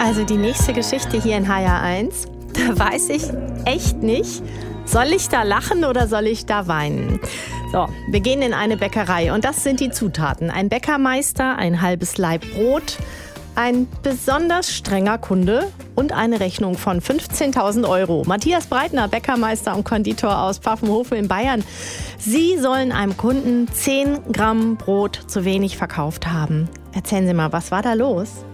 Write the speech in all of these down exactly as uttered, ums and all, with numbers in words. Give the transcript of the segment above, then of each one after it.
Also die nächste Geschichte hier in H R eins, da weiß ich echt nicht, soll ich da lachen oder soll ich da weinen? So, wir gehen in eine Bäckerei und das sind die Zutaten. Ein Bäckermeister, ein halbes Laib Brot, ein besonders strenger Kunde und eine Rechnung von fünfzehntausend Euro. Matthias Breitner, Bäckermeister und Konditor aus Pfaffenhofen in Bayern. Sie sollen einem Kunden zehn Gramm Brot zu wenig verkauft haben. Erzählen Sie mal, was war da los?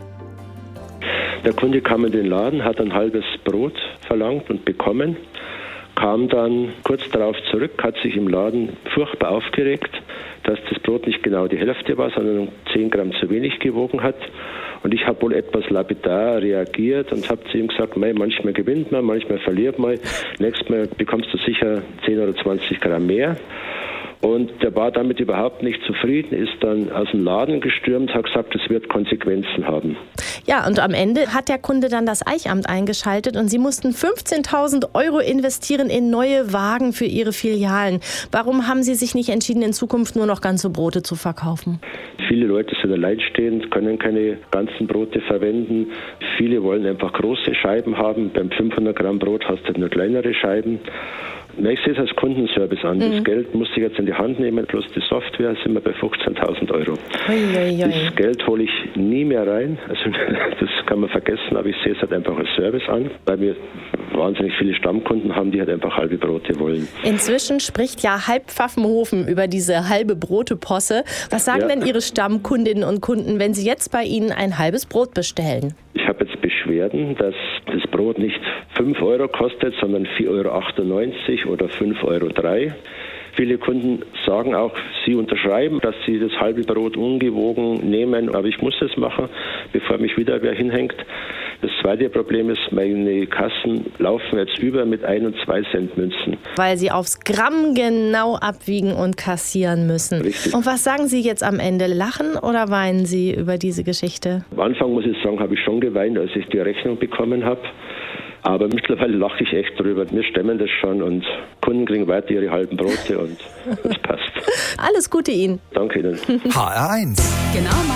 Der Kunde kam in den Laden, hat ein halbes Brot verlangt und bekommen, kam dann kurz darauf zurück, hat sich im Laden furchtbar aufgeregt, dass das Brot nicht genau die Hälfte war, sondern zehn Gramm zu wenig gewogen hat. Und ich habe wohl etwas lapidar reagiert und habe zu ihm gesagt, mei, manchmal gewinnt man, manchmal verliert man, nächstes Mal bekommst du sicher zehn oder zwanzig Gramm mehr. Und der war damit überhaupt nicht zufrieden, ist dann aus dem Laden gestürmt, hat gesagt, es wird Konsequenzen haben. Ja, und am Ende hat der Kunde dann das Eichamt eingeschaltet und Sie mussten fünfzehntausend Euro investieren in neue Wagen für Ihre Filialen. Warum haben Sie sich nicht entschieden, in Zukunft nur noch ganze Brote zu verkaufen? Viele Leute sind alleinstehend, können keine ganzen Brote verwenden. Viele wollen einfach große Scheiben haben. Beim fünfhundert Gramm Brot hast du nur kleinere Scheiben. Ich sehe es als Kundenservice an. Mhm. Das Geld muss ich jetzt in die Hand nehmen, plus die Software sind wir bei fünfzehntausend Euro. Ui, ui, ui. Das Geld hole ich nie mehr rein. Also das kann man vergessen, aber ich sehe es halt einfach als Service an, weil wir wahnsinnig viele Stammkunden haben, die halt einfach halbe Brote wollen. Inzwischen spricht ja halb Pfaffenhofen über diese halbe Broteposse. Was sagen ja. denn Ihre Stammkundinnen und Kunden, wenn sie jetzt bei Ihnen ein halbes Brot bestellen? Ich habe jetzt Beschwerden, dass das Brot nicht fünf Euro kostet, sondern vier Euro achtundneunzig oder fünf Euro drei. Viele Kunden sagen auch, sie unterschreiben, dass sie das halbe Brot ungewogen nehmen, aber ich muss das machen, bevor mich wieder wer hinhängt. Das zweite Problem ist, meine Kassen laufen jetzt über mit ein und zwei Cent Münzen. Weil sie aufs Gramm genau abwiegen und kassieren müssen. Richtig. Und was sagen Sie jetzt am Ende? Lachen oder weinen Sie über diese Geschichte? Am Anfang, muss ich sagen, habe ich schon geweint, als ich die Rechnung bekommen habe. Aber mittlerweile lache ich echt drüber. Wir stemmen das schon und Kunden kriegen weiter ihre halben Brote und das passt. Alles Gute Ihnen. Danke Ihnen. H R eins. Genau.